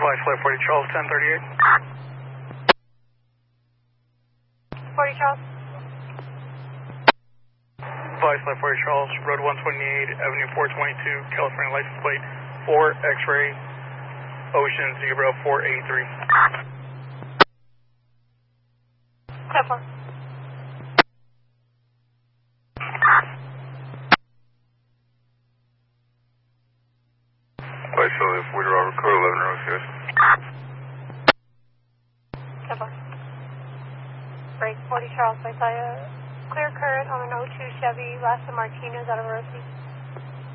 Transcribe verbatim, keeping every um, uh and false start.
Vice Flight forty Charles, ten thirty-eight. forty Charles. Vice Flight forty Charles, Road one twenty-eight, Avenue four twenty-two, California license plate four X-ray, Ocean Zebra four eighty-three. ten four. Vice Flight forty Robert, code eleven oh six. ten four. Break forty Charles, I saw a clear current on an oh two Chevy, last of Martinez out of Rossi.